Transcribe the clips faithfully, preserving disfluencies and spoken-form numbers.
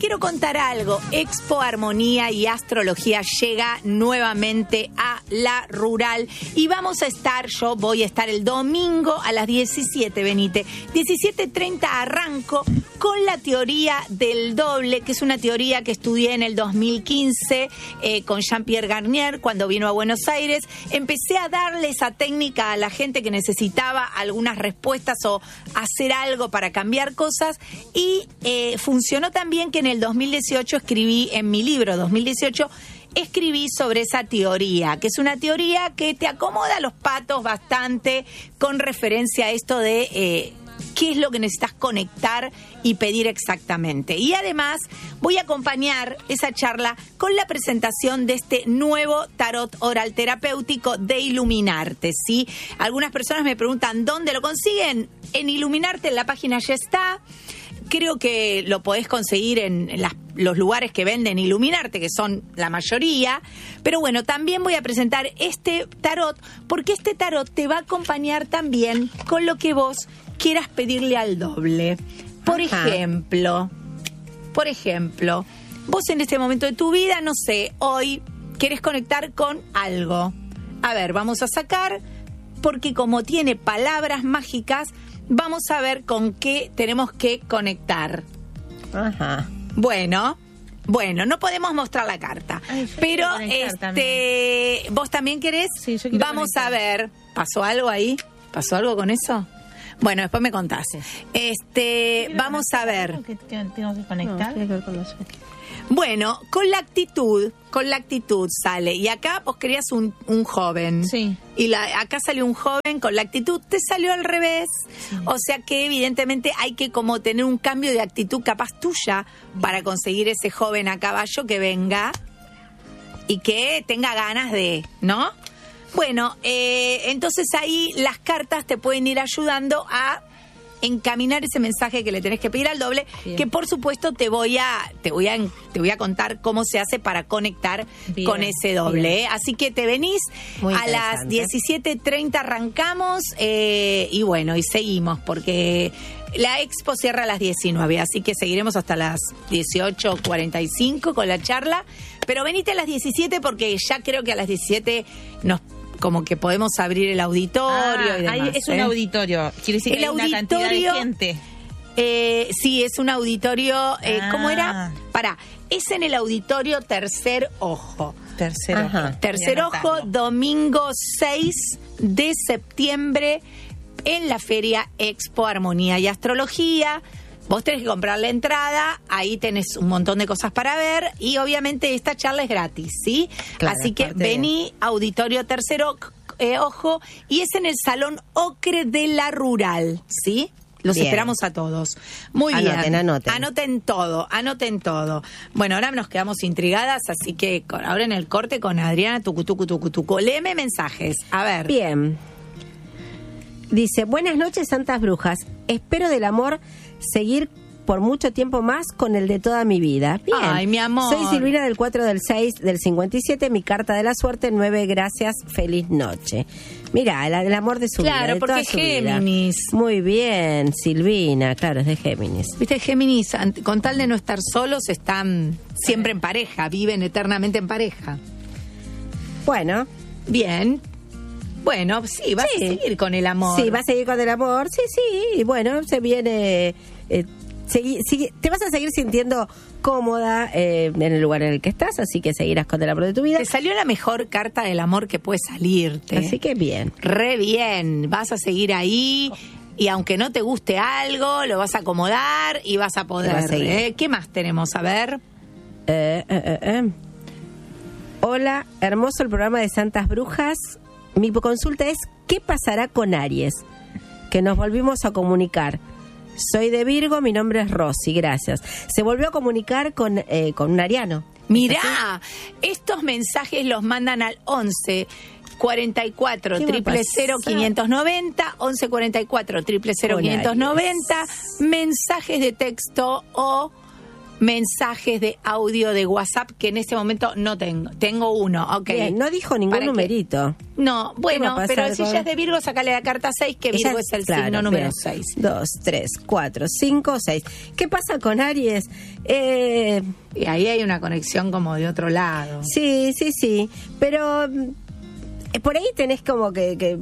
quiero contar algo. Expo Armonía y Astrología llega nuevamente a La Rural y vamos a estar, yo voy a estar el domingo a las diecisiete, venite, diecisiete treinta arranco con la teoría del doble, que es una teoría que estudié en el dos mil quince eh, con Jean-Pierre Garnier cuando vino a Buenos Aires. Empecé a darle esa técnica a la gente que necesitaba algunas respuestas o hacer algo para cambiar cosas y eh, funcionó también que en el dos mil dieciocho escribí en mi libro dos mil dieciocho escribí sobre esa teoría, que es una teoría que te acomoda los patos bastante con referencia a esto de eh, qué es lo que necesitas conectar y pedir exactamente. Y además voy a acompañar esa charla con la presentación de este nuevo tarot oral terapéutico de Iluminarte, ¿sí? Algunas personas me preguntan ¿dónde lo consiguen? En Iluminarte, en la página ya está. Creo que lo podés conseguir en las, los lugares que venden Iluminarte, que son la mayoría. Pero bueno, también voy a presentar este tarot, porque este tarot te va a acompañar también con lo que vos quieras pedirle al doble. Por Ajá. ejemplo, por ejemplo, vos en este momento de tu vida, no sé, hoy querés conectar con algo. A ver, vamos a sacar, porque como tiene palabras mágicas, vamos a ver con qué tenemos que conectar. Ajá. Bueno, bueno, no podemos mostrar la carta. Ay, pero este, también. ¿Vos también querés? Sí, yo quiero Vamos conectar. A ver, ¿pasó algo ahí? ¿Pasó algo con eso? Bueno, después me contás. Sí. Este, vamos a ver. ¿Qué tengo que conectar? No, tiene que ver con los... Bueno, con la actitud, con la actitud sale. Y acá vos querías un, un joven. Sí. Y la, acá salió un joven con la actitud, te salió al revés. Sí. O sea que evidentemente hay que como tener un cambio de actitud capaz tuya para conseguir ese joven a caballo que venga y que tenga ganas de, ¿no? Bueno, eh, entonces ahí las cartas te pueden ir ayudando a encaminar ese mensaje que le tenés que pedir al doble. Bien. Que por supuesto te voy a te voy a te voy a contar cómo se hace para conectar bien, con ese doble. ¿eh? Así que te venís Muy a las diecisiete treinta arrancamos eh, y bueno, y seguimos porque la expo cierra a las diecinueve, así que seguiremos hasta las dieciocho cuarenta y cinco con la charla, pero venite a las diecisiete porque ya creo que a las diecisiete nos como que podemos abrir el auditorio ah, y demás. Ahí es ¿eh? un auditorio, quiere decir el que hay una cantidad de gente. Eh, sí, es un auditorio, eh, ah. ¿cómo era? Pará, es en el auditorio Tercer Ojo. Tercer Ojo. Ajá. Tercer Ojo, domingo seis de septiembre en la Feria Expo Armonía y Astrología. Vos tenés que comprar la entrada, ahí tenés un montón de cosas para ver y obviamente esta charla es gratis, ¿sí? Claro, así que vení, Auditorio Tercer eh, Ojo, y es en el Salón Ocre de La Rural, ¿sí? Los bien. Esperamos a todos. Muy anoten, bien. Anoten, anoten todo, anoten todo. Bueno, ahora nos quedamos intrigadas, así que ahora en el corte con Adriana tucu, tucu, tucu, tucu. Léeme mensajes, a ver. Bien. Dice, buenas noches, santas brujas. Espero del amor seguir por mucho tiempo más con el de toda mi vida. Bien. Ay, mi amor. Soy Silvina del cuatro del seis del cincuenta y siete, mi carta de la suerte, nueve, gracias, feliz noche. Mira, el, el amor de su claro, vida, de porque toda es su Géminis. Vida. Muy bien, Silvina, claro, es de Géminis. Viste, Géminis, con tal de no estar solos, están siempre en pareja, viven eternamente en pareja. Bueno. Bien. Bueno, sí, vas sí. a seguir con el amor. Sí, vas a seguir con el amor, sí, sí. Y bueno, se viene... Eh, segui, sigue, te vas a seguir sintiendo cómoda eh, en el lugar en el que estás, así que seguirás con el amor de tu vida. Te salió la mejor carta del amor que puede salirte. Así que bien. Re bien, vas a seguir ahí y aunque no te guste algo, lo vas a acomodar y vas a poder. Vas a ¿eh? ¿Qué más tenemos? A ver. Eh, eh, eh, eh. Hola, hermoso el programa de Santas Brujas. Mi consulta es, ¿qué pasará con Aries? Que nos volvimos a comunicar. Soy de Virgo, mi nombre es Rosy, gracias. Se volvió a comunicar con, eh, con un ariano. Mirá, estos mensajes los mandan al once cuarenta y cuatro, triple cero, quinientos noventa, once cuarenta y cuatro, triple cero, quinientos noventa, mensajes de texto o mensajes de audio de WhatsApp que en este momento no tengo. Tengo uno, ok. Bien, no dijo ningún Para numerito. Que... No, bueno, pero si con... ella es de Virgo, sacale la carta seis, que Virgo ella, es el claro, signo número bien. seis. Dos, tres, cuatro, cinco, seis. ¿Qué pasa con Aries? Eh... Y ahí hay una conexión como de otro lado. Sí, sí, sí. Pero por ahí tenés como que, que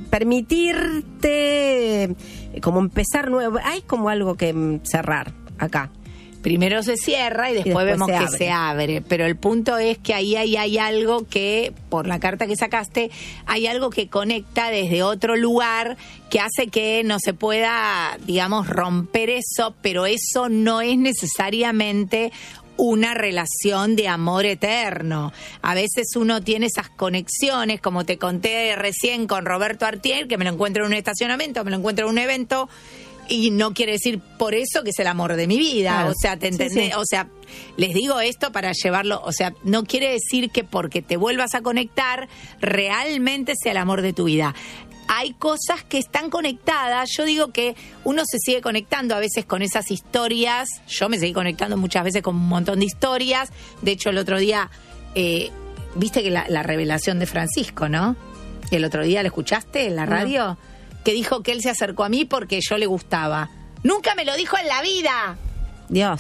permitirte como empezar nuevo. Hay como algo que cerrar acá. Primero se cierra y después, y después vemos se que abre. se abre. Pero el punto es que ahí hay, hay algo que, por la carta que sacaste, hay algo que conecta desde otro lugar que hace que no se pueda, digamos, romper eso, pero eso no es necesariamente una relación de amor eterno. A veces uno tiene esas conexiones, como te conté recién con Roberto Artier, que me lo encuentro en un estacionamiento, me lo encuentro en un evento, y no quiere decir por eso que es el amor de mi vida. Claro. O sea, ¿te entendés? Sí, sí. O sea, les digo esto para llevarlo, o sea, no quiere decir que porque te vuelvas a conectar realmente sea el amor de tu vida. Hay cosas que están conectadas. Yo digo que uno se sigue conectando a veces con esas historias. Yo me seguí conectando muchas veces con un montón de historias. De hecho, el otro día, eh, viste que la, la revelación de Francisco, ¿no? El otro día, ¿la escuchaste en la radio? No. Que dijo que él se acercó a mí porque yo le gustaba. ¡Nunca me lo dijo en la vida! Dios.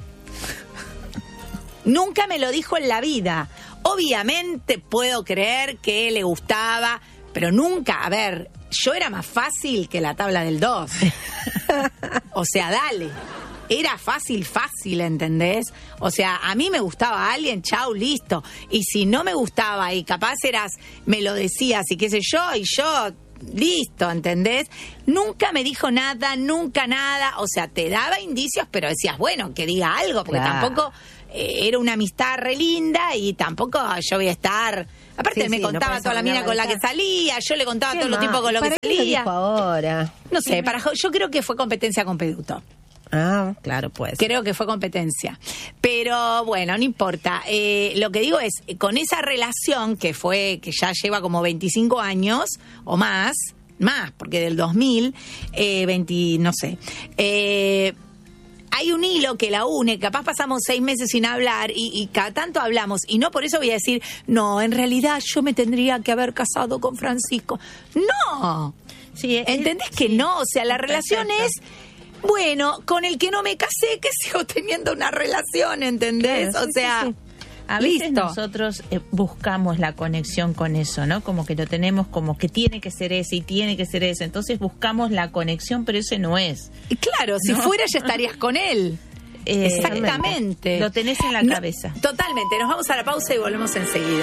Nunca me lo dijo en la vida. Obviamente puedo creer que le gustaba, pero nunca, a ver, yo era más fácil que la tabla del dos. O sea, dale. Era fácil, fácil, ¿entendés? O sea, a mí me gustaba alguien, chau, listo. Y si no me gustaba y capaz eras, me lo decías y qué sé yo, y yo... listo, ¿entendés? Nunca me dijo nada, nunca nada, o sea, te daba indicios, pero decías, bueno, que diga algo, porque claro. tampoco eh, era una amistad re linda y tampoco yo voy a estar... Aparte sí, me sí, contaba no toda la mina con la que salía, yo le contaba todo el tiempo con lo que salía. ¿Para qué lo dijo ahora? No sé, para, yo creo que fue competencia con Peduto. Ah, claro, pues. Creo que fue competencia. Pero bueno, no importa. Eh, lo que digo es, con esa relación que fue, que ya lleva como veinticinco años o más, más, porque del dos mil, eh, veinte, no sé, eh, hay un hilo que la une, capaz pasamos seis meses sin hablar y, y cada tanto hablamos, y no por eso voy a decir, no, en realidad yo me tendría que haber casado con Francisco. No. Sí, es, ¿entendés que sí, no? O sea, la relación perfecto. es... Bueno, con el que no me casé, que sigo teniendo una relación, ¿entendés? Claro, sí, o sea, sí, sí. A veces listo. Nosotros eh, buscamos la conexión con eso, ¿no? Como que lo tenemos como que tiene que ser ese y tiene que ser ese. Entonces buscamos la conexión, pero ese no es. Y claro, ¿no? Si fuera ya estarías con él. Eh, Exactamente. Lo tenés en la no, cabeza. Totalmente. Nos vamos a la pausa y volvemos enseguida.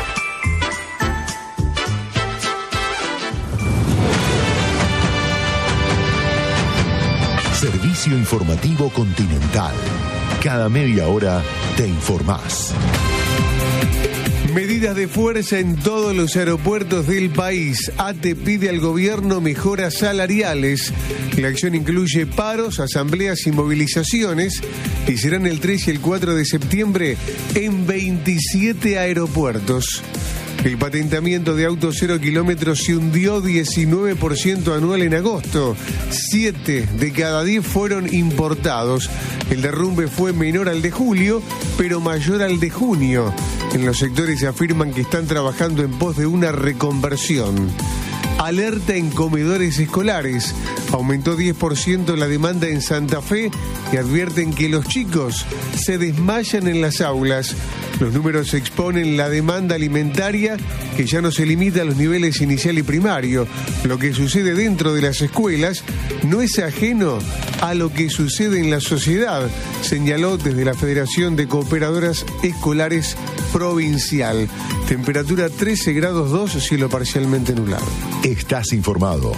Servicio informativo Continental. Cada media hora te informás. Medidas de fuerza en todos los aeropuertos del país. ATE pide al gobierno mejoras salariales. La acción incluye paros, asambleas y movilizaciones y serán el tres y el cuatro de septiembre en veintisiete aeropuertos. El patentamiento de autos cero kilómetros se hundió diecinueve por ciento anual en agosto. Siete de cada diez fueron importados. El derrumbe fue menor al de julio, pero mayor al de junio. En los sectores afirman que están trabajando en pos de una reconversión. Alerta en comedores escolares. Aumentó diez por ciento la demanda en Santa Fe y advierten que los chicos se desmayan en las aulas. Los números exponen la demanda alimentaria que ya no se limita a los niveles inicial y primario. Lo que sucede dentro de las escuelas no es ajeno a lo que sucede en la sociedad, señaló desde la Federación de Cooperadoras Escolares Provincial. Temperatura trece grados dos, cielo parcialmente nublado. Estás informado.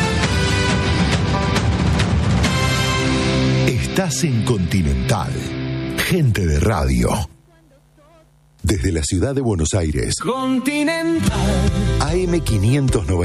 Estás en Continental. Gente de radio. Desde la ciudad de Buenos Aires. Continental. A M quinientos noventa.